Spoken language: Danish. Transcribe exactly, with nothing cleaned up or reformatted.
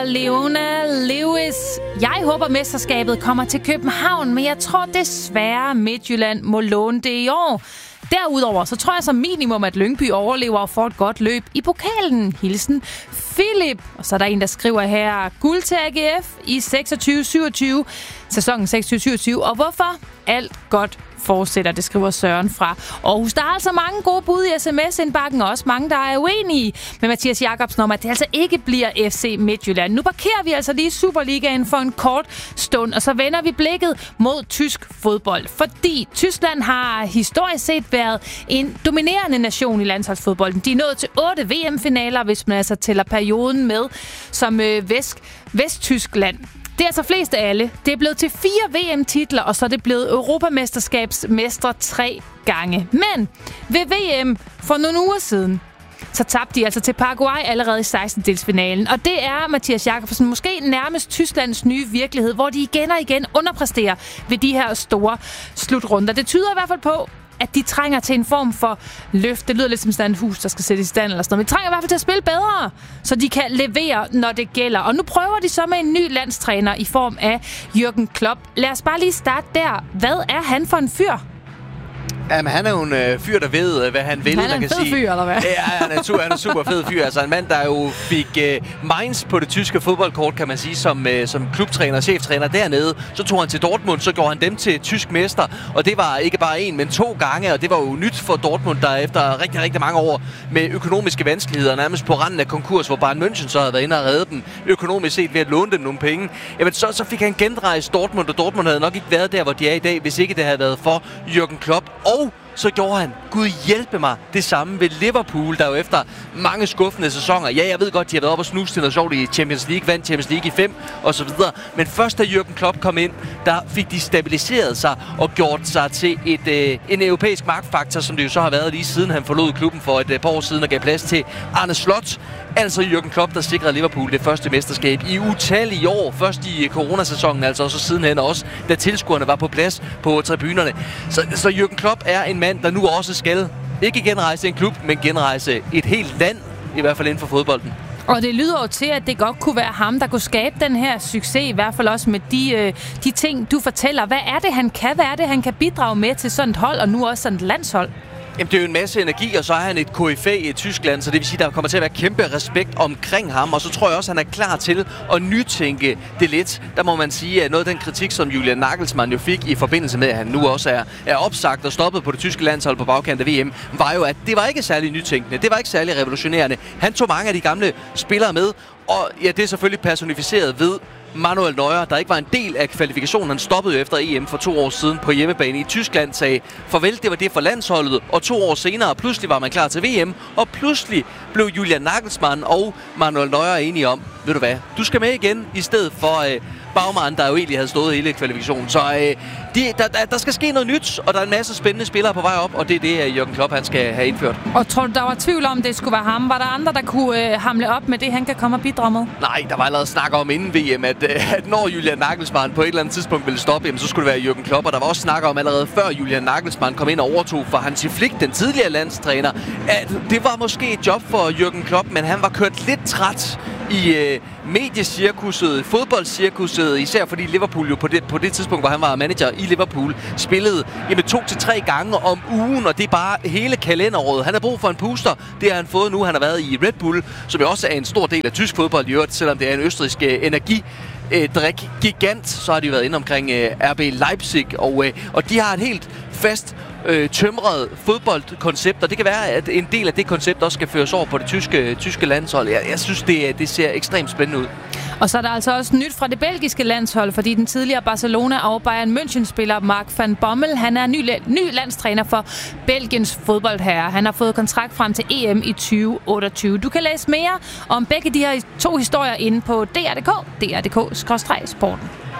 fra Leona Lewis. Jeg håber, mesterskabet kommer til København, men jeg tror desværre, Midtjylland må låne det i år. Derudover så tror jeg som minimum, at Lyngby overlever og får et godt løb i pokalen. Hilsen Philip. Og så er der en, der skriver her, guld til A G F i seksogtyve syvogtyve, sæsonen seksogtyve syvogtyve. Og hvorfor? Alt godt fortsætter, det skriver Søren fra Aarhus. Der er altså mange gode bud i sms-indbakken, og også mange, der er uenige med Mathias Jacobsen om, at det altså ikke bliver F C Midtjylland. Nu parkerer vi altså lige Superligaen for en kort stund, og så vender vi blikket mod tysk fodbold. Fordi Tyskland har historisk set været en dominerende nation i landsholdsfodbolden. De er nået til otte V M-finaler, hvis man altså tæller perioden med som øh, vest, Vesttyskland. Det er altså flest af alle. Det er blevet til fire V M-titler, og så er det blevet Europamesterskabsmestre tre gange. Men ved V M for nogle uger siden, så tabte de altså til Paraguay allerede i sekstendedelsfinalen. Og det er, Mathias Jacobsen, måske nærmest Tysklands nye virkelighed, hvor de igen og igen underpræsterer ved de her store slutrunder. Det tyder i hvert fald på, at de trænger til en form for løft. Det lyder lidt som sådan et hus, der skal sættes i stand eller sådan noget. Men de trænger i hvert fald til at spille bedre, så de kan levere, når det gælder. Og nu prøver de så med en ny landstræner i form af Jürgen Klopp. Lad os bare lige starte der. Hvad er han for en fyr? Jamen, han er jo en øh, fyr, der ved, hvad han vil. Han er en kan fed sige. fyr, eller hvad? Ja, han er, su- han er en super fed fyr. Altså en mand, der jo fik øh, Mainz på det tyske fodboldkort, kan man sige, som, øh, som klubtræner og cheftræner dernede. Så tog han til Dortmund, så gjorde han dem til tysk mester. Og det var ikke bare en, men to gange. Og det var jo nyt for Dortmund, der efter rigtig, rigtig mange år med økonomiske vanskeligheder, nærmest på randen af konkurs, hvor Bayern München så havde været inde og redde dem økonomisk set ved at låne dem nogle penge. Jamen, så, så fik han genrejst Dortmund, og Dortmund havde nok ikke været der, hvor de er i dag, hvis ikke det havde været for Jürgen Klopp. Og så gjorde han, Gud hjælpe mig, det samme ved Liverpool, der jo efter mange skuffende sæsoner, ja, jeg ved godt, de har været op og snuse til noget sjovt i Champions League, vandt Champions League i fem og så videre. Men først da Jürgen Klopp kom ind, der fik de stabiliseret sig og gjort sig til et, øh, en europæisk magtfaktor, som det jo så har været lige siden han forlod klubben for et øh, par år siden og gav plads til Arne Slot. Altså Jürgen Klopp, der sikrede Liverpool det første mesterskab i utallige år. Først i coronasæsonen, altså, og så sidenhen også, da tilskuerne var på plads på tribunerne. Så, så Jürgen Klopp er en mand, der nu også skal ikke genrejse en klub, men genrejse et helt land, i hvert fald inden for fodbolden. Og det lyder jo til, at det godt kunne være ham, der kunne skabe den her succes, i hvert fald også med de, øh, de ting, du fortæller. Hvad er det, han kan? Hvad er det, han kan bidrage med til sådan et hold, og nu også sådan et landshold? Jamen, det er jo en masse energi, og så er han et K F A i Tyskland, så det vil sige, at der kommer til at være kæmpe respekt omkring ham, og så tror jeg også, at han er klar til at nytænke det lidt. Der må man sige, at noget af den kritik, som Julian Nagelsmann jo fik i forbindelse med, at han nu også er, er opsagt og stoppet på det tyske landshold på bagkant af V M, var jo, at det var ikke særlig nytænkende, det var ikke særlig revolutionerende. Han tog mange af de gamle spillere med, og ja, det er selvfølgelig personificeret ved Manuel Neuer, der ikke var en del af kvalifikationen. Han stoppede jo efter E M for to år siden på hjemmebane i Tyskland, sagde farvel, det var det for landsholdet, og to år senere pludselig var man klar til V M, og pludselig blev Julian Nagelsmann og Manuel Neuer enige om, ved du hvad, du skal med igen, i stedet for øh, Baumann, der jo egentlig havde stået hele kvalifikationen. Så øh, de, der, der, der skal ske noget nyt, og der er en masse spændende spillere på vej op, og det er det, Jürgen Klopp han skal have indført. Og tror du, der var tvivl om, det skulle være ham? Var der andre, der kunne øh, hamle op med det, han kan komme og bidrage med? Nej, der var allerede snak om inden V M, at, øh, at når Julian Nagelsmann på et eller andet tidspunkt ville stoppe, jamen, så skulle det være Jürgen Klopp, og der var også snak om allerede før Julian Nagelsmann kom ind og overtog for Hansi Flick, den tidligere landstræner, at det var måske et job for Jürgen Klopp, men han var kørt lidt træt i øh, mediecirkuset, fodboldcirkuset, især fordi Liverpool jo på det, på det tidspunkt, hvor han var manager i Liverpool, spillede jamen, to til tre gange om ugen, og det er bare hele kalenderåret. Han har brug for en puster, det har han fået nu. Han har været i Red Bull, som jo også er en stor del af tysk fodbold i øvrigt, selvom det er en østrigsk øh, energi. Øh, drik gigant, så har de været inde omkring øh, R B Leipzig, og, øh, og de har et helt fast øh, tømret fodboldkoncept, og det kan være, at en del af det koncept også skal føres over på det tyske, tyske landshold. Jeg, jeg synes, det, det ser ekstremt spændende ud. Og så er der altså også nyt fra det belgiske landshold, fordi den tidligere Barcelona og Bayern München-spiller Mark van Bommel, han er ny, ny landstræner for Belgiens fodboldherre. Han har fået kontrakt frem til E M i tyve otteogtyve. Du kan læse mere om begge de her to historier inde på D R punktum d k, d r punktum d k skråstreg sporten.